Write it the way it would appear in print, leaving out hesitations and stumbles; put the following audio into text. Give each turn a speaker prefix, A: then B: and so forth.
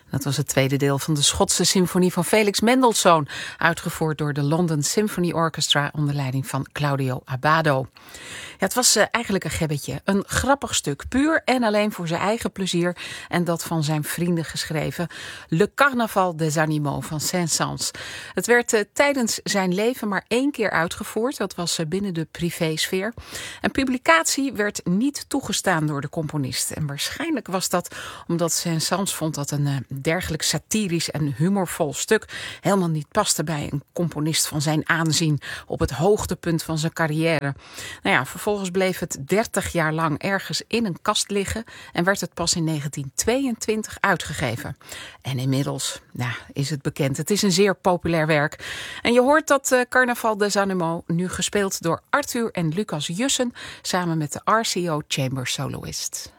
A: Dat was het tweede deel van de Schotse symfonie van Felix Mendelssohn, uitgevoerd door de London Symphony Orchestra onder leiding van Claudio Abbado. Ja, het was eigenlijk een gebbetje, een grappig stuk, puur en alleen voor zijn eigen plezier en dat van zijn vrienden geschreven. Le Carnaval des Animaux van Saint-Saëns. Het werd tijdens zijn leven maar 1 keer uitgevoerd, dat was binnen de privésfeer. En publicatie werd niet toegestaan door de componist. En waarschijnlijk was dat omdat Saint-Saëns vond dat een dergelijk satirisch en humorvol stuk helemaal niet paste bij een componist van zijn aanzien op het hoogtepunt van zijn carrière. Nou ja, vervolgens bleef het 30 jaar lang ergens in een kast liggen en werd het pas in 1922 uitgegeven. En inmiddels is het bekend. Het is een zeer populair werk. En je hoort dat Carnaval des Animaux nu gespeeld door Arthur en Lucas Jussen samen met de RCO Chamber Soloist.